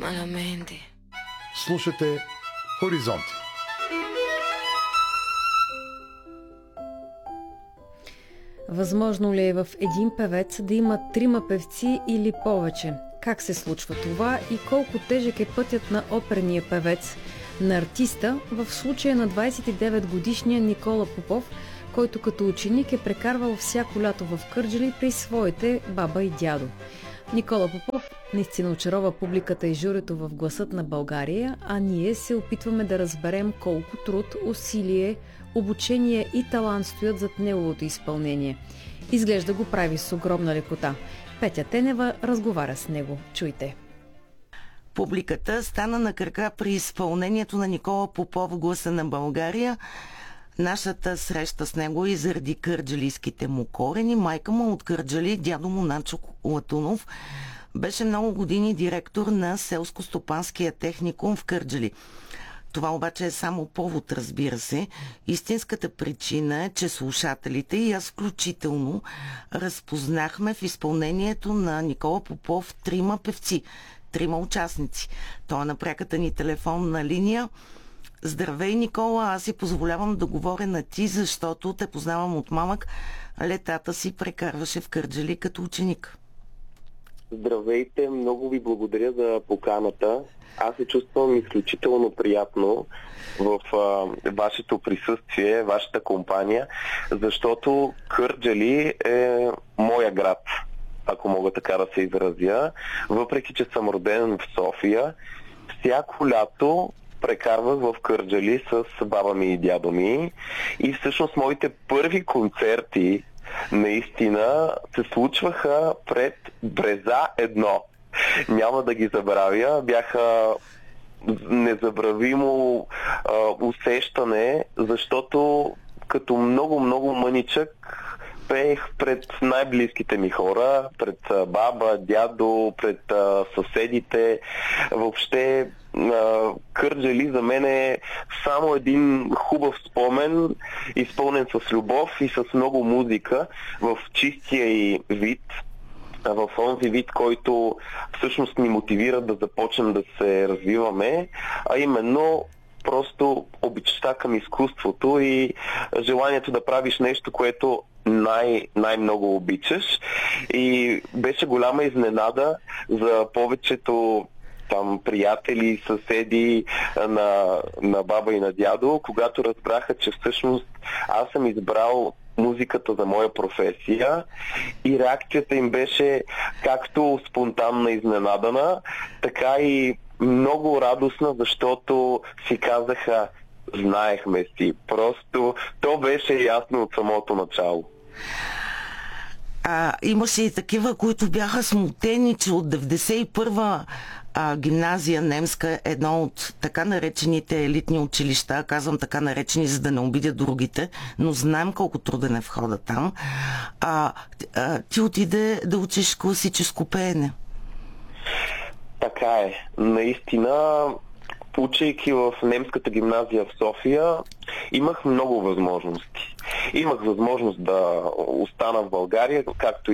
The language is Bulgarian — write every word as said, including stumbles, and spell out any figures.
Malamente. Слушате Хоризонти. Възможно ли е в един певец да има трима певци или повече? Как се случва това и колко тежък е пътят на оперния певец, на артиста, в случая на двадесет и девет годишния Никола Попов, който като ученик е прекарвал всяко лято в Кърджали при своите баба и дядо. Никола Попов наистина очарова публиката и журито в Гласът на България, а ние се опитваме да разберем колко труд, усилие, обучение и талант стоят зад неговото изпълнение. Изглежда го прави с огромна лекота. Петя Тенева разговаря с него. Чуйте. Публиката стана на крака при изпълнението на Никола Попов в Гласа на България. Нашата среща с него и заради кърджалийските му корени. Майка му от Кърджали, дядо му Начо Латунов, беше много години директор на селско-стопанския техникум в Кърджали. Това обаче е само повод, разбира се. Истинската причина е, че слушателите и аз включително разпознахме в изпълнението на Никола Попов трима певци, трима участници. Той е на пряката ни телефонна линия. Здравей, Никола, аз си позволявам да говоря на ти, защото те познавам от малък. Летата си прекарваше в Кърджали като ученик. Здравейте, много ви благодаря за поканата. Аз се чувствам изключително приятно в а, вашето присъствие, вашата компания, защото Кърджали е моя град, ако мога така да се изразя. Въпреки че съм роден в София, всяко лято прекарвах в Кърджали с баба ми и дядо ми и всъщност моите първи концерти наистина се случваха пред Бреза едно. Няма да ги забравя. Бяха незабравимо а, усещане, защото като много-много мъничък пеех пред най-близките ми хора, пред баба, дядо, пред а, съседите. Въобще а, Кърджали за мен е само един хубав спомен, изпълнен с любов и с много музика в чистия и вид, в онзи вид, който всъщност ни мотивира да започнем да се развиваме, а именно просто обичта към изкуството и желанието да правиш нещо, което най- най-много обичаш. И беше голяма изненада за повечето там приятели, съседи на, на баба и на дядо, когато разбраха, че всъщност аз съм избрал музиката за моя професия и реакцията им беше както спонтанна, изненадана, така и много радостна, защото си казаха, знаехме си. Просто то беше ясно от самото начало. А, имаше и такива, които бяха смутени, че от деветдесет и първа а, гимназия немска, едно от така наречените елитни училища, казвам така наречени, за да не обидя другите, но знаем колко труден е входа там, а, а, ти отиде да учиш класическо пеене. Така е. Наистина, учейки в немската гимназия в София, имах много възможности. Имах възможност да остана в България, както